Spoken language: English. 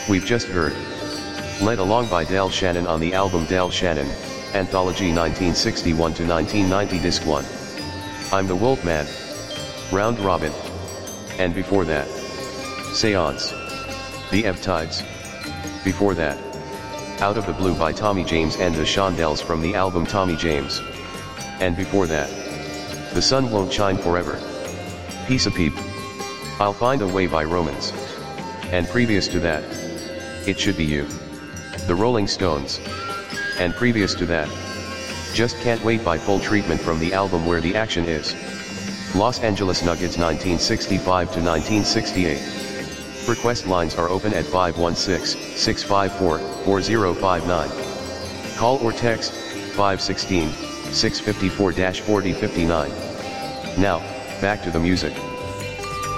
We've just heard Led Along by Del Shannon on the album Del Shannon, Anthology 1961 to 1990 Disc 1. I'm the Wolfman, Round Robin. And before that, Seance, The Ebb Tides. Before that, Out of the Blue by Tommy James and the Shondells from the album Tommy James. And before that, The Sun Won't Shine Forever. Piece of Peep, I'll Find a Way by Romans. And previous to that, It Should Be You, The Rolling Stones. And previous to that, Just Can't Wait by Full Treatment from the album Where the Action Is. Los Angeles Nuggets 1965 to 1968. Request lines are open at 516-654-4059. Call or text 516-654-4059. Now, back to the music.